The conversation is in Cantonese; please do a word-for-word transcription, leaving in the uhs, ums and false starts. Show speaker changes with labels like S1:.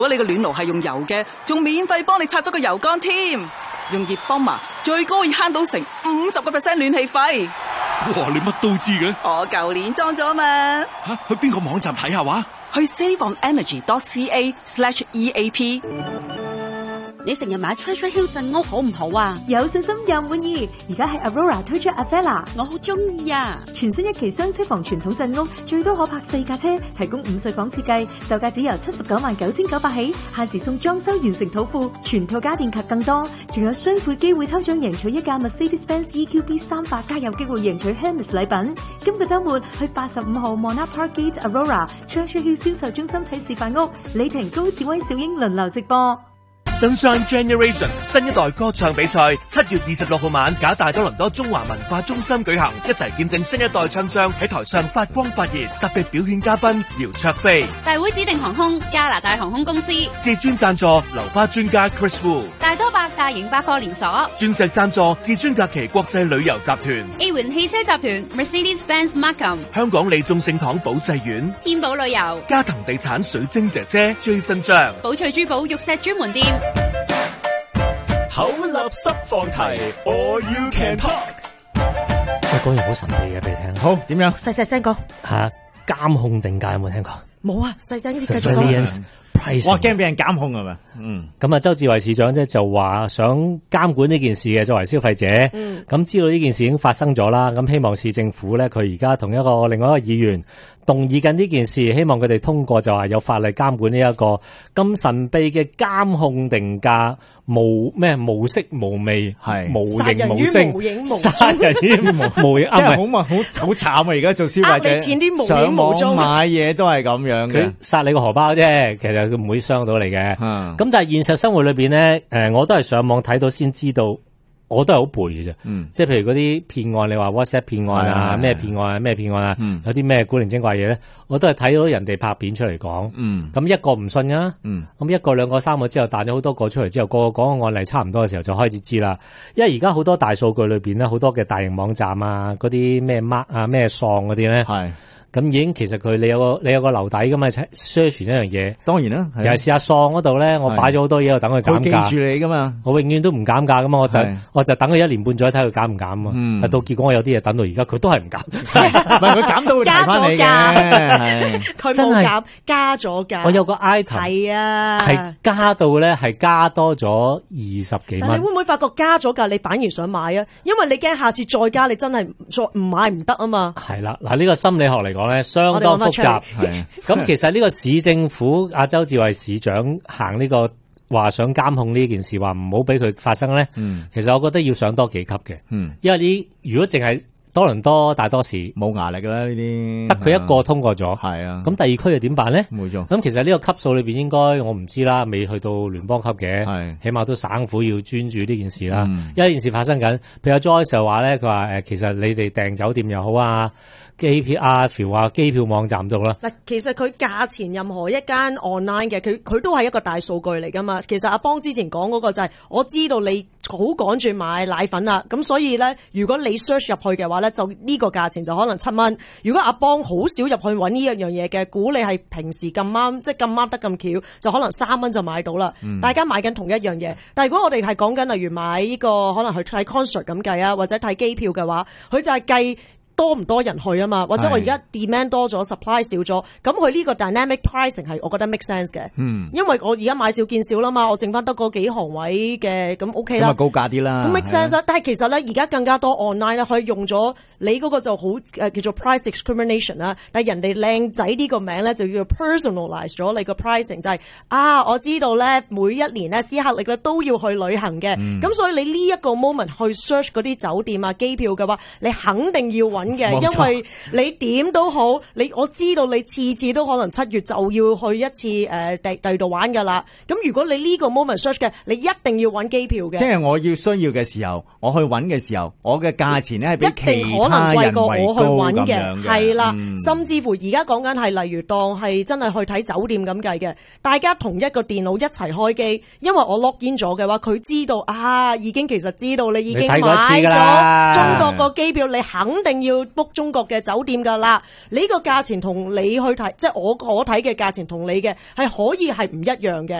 S1: 如果你個暖爐係用油嘅，仲免費幫你拆咗個油缸添。用熱泵啊，最高可以慳到成五十個 percent 暖氣費。
S2: 哇，你乜都知嘅？
S1: 我舊年裝咗嘛。
S2: 吓，去邊個網站睇下話？
S1: 去 saveonenergy.ca slash eap。
S3: 你成日買 Treasure Hill 鎮屋好唔好啊？
S4: 有信心又滿意，而家係 Aurora 推出 Avella，
S3: 我好中意啊！
S4: 全新一期雙車房傳統鎮屋，最多可泊四架車，提供五歲房設計，售價只由七十九萬九千九百起，限時送裝修完成土庫，全套家電及更多，仲有雙倍機會抽獎贏取一架 Mercedes-Benz E Q B 三百，加有機會贏取 Hermes 禮品。今個週末去八十五號 Monarch Park Gate Aurora Treasure Hill 銷售中心睇示範屋，李婷、高志威、小英輪流直播。
S5: Sunshine Generation 新一代歌唱比賽七月二十六號晚，假大多倫多中華文化中心舉行，一齊見證新一代唱將喺台上發光發熱。特別表演嘉賓姚焯菲，
S6: 大會指定航空加拿大航空公司，
S5: 至尊贊助流花專家 Chris Wu，
S6: 大多百大型百貨連鎖，
S5: 鑽石贊助至尊假期國際旅遊集團，
S6: A 環汽車集團 Mercedes-Benz Markham，
S5: 香港利眾聖堂保濟院，
S6: 天寶旅遊，
S5: 嘉騰地產水晶姐姐追新章，
S6: 寶翠珠寶玉石專門店。
S7: 口立濕放題 ，All You Can Talk。
S8: 我講嘢好神秘嘅俾你聽。
S9: 好，點樣？
S3: 細細聲講。
S8: 吓，監控定價有冇聽過？
S3: 冇啊，細聲啲繼續講。
S9: 我驚俾人監控係咪？嗯，
S8: 咁啊，周志偉市長咧就話想監管呢件事嘅，作為消費者，咁、嗯、知道呢件事已經發生咗啦，咁希望市政府咧，佢而家同一個另外一個議員動議緊呢件事，希望佢哋通過就話有法例監管呢一個咁神秘嘅監控定價，無咩無色無味，係無形無聲，殺人於無形，
S9: 真係好嘛，好好慘啊！而家做消費者，
S3: 呃你錢啲無
S9: 上
S3: 影無蹤，
S9: 網買嘢都係咁樣嘅，
S8: 佢殺你個荷包啫，其實佢唔會傷到你嘅。咁、嗯、但係現實生活裏邊咧，誒，我都係上網睇到先知道。我都係好背嘅啫，嗯、即係譬如嗰啲騙案，你話 WhatsApp 騙案啊，咩騙案啊，咩騙案啊，嗯、有啲咩古靈精怪嘢咧，我都係睇到人哋拍片出嚟講，咁、嗯、一個唔信啊，咁、嗯、一個兩個三個之後彈咗好多個出嚟之後，個個講個案例差唔多嘅時候就開始知啦。因為而家好多大數據裏邊咧，好多嘅大型網站啊，嗰啲咩 mark 啊，咩喪嗰啲咧。咁已經其實佢你有個你有個樓底噶嘛 search 一樣嘢，當然啦。尤其是阿喪嗰度咧，我擺咗好多嘢，我等佢減價。佢記住你噶嘛，我永遠都唔減價噶嘛，我等我就等佢一年半載睇佢減唔減啊。嗯，到結果我有啲嘢等到而家佢都係唔減，唔係佢減到會提翻你嘅。
S3: 佢冇減，加咗價。
S8: 我有個 item
S3: 係啊，
S8: 係加到咧係加多咗二十幾蚊。
S3: 你會唔會發覺加咗價你反而想買啊？因為你驚下次再加，你真係再唔買唔得啊嘛。
S8: 係啦，嗱呢個心理學嚟講。相當複雜，咁其實呢個市政府阿周志偉市長行呢個話想監控呢件事，話唔好俾佢發生咧。嗯、其實我覺得要上多幾級嘅，嗯、因為呢如果淨係多倫多大多市冇壓力噶啦，呢啲得佢一個通過咗，係啊。咁第二區又點辦咧？冇錯。咁其實呢個級數裏邊應該我唔知啦，未去到聯邦級嘅，係起碼都省府要專注呢件事啦。嗯、因為呢件事發生緊，譬如阿 Joyce 就話咧，佢話誒，其實你哋訂酒店又好啊。機票啊，票啊，機票網站度啦。
S3: 嗱，其實佢價錢任何一間 online 嘅，佢佢都係一個大數據嚟噶嘛。其實阿邦之前講嗰個就係、是，我知道你好趕住買奶粉啦，咁所以咧，如果你 search 入去嘅話咧，就呢個價錢就可能七蚊。如果阿邦好少入去揾呢一樣嘢嘅，估你係平時咁啱，即係咁啱得咁巧，就可能三蚊就買到啦。嗯、大家買緊同一樣嘢，但係如果我哋係講緊例如買呢、這個可能去睇 concert 咁計啊，或者睇機票嘅話，佢就係計多唔多人去啊嘛，或者我而家 demand 多咗 supply 少咗，咁佢呢個 dynamic pricing 係我覺得 make sense 嘅，嗯，因為我而家買少見少啦嘛，我剩翻得嗰幾行位嘅，咁 OK 啦，咁啊高價啲啦，咁 make sense 啦。但係其實咧而家更加多 online 咧，可以用咗你嗰個就好誒叫做 price discrimination 啦，但係人哋靚仔呢個名咧就叫做 personalize 咗你個 pricing， 就係、是、啊我知道咧每一年咧斯克力咧都要去旅行嘅，咁、嗯、所以你呢一個 moment 去 search 嗰啲酒店啊機票嘅話，你肯定要揾嘅，因為你點都好，你我知道你次次都可能七月就要去一次誒第第二度玩噶啦。咁如果你呢個 moment search 嘅，你一定要揾機票嘅。即係我要需要嘅時候，我去揾嘅時候，我嘅價錢咧係比其他人為高咁樣嘅。係啦，嗯、甚至乎而家講緊係例如當係真係去睇酒店咁計嘅，大家同一個電腦一齊開機，因為我 log in 咗嘅話，佢知道啊，已經其實知道你已經買咗中國個機票，你肯定要要 book 中國嘅酒店㗎啦。你個價錢同你去睇，即係我我睇嘅價錢同你嘅係可以係唔一樣嘅。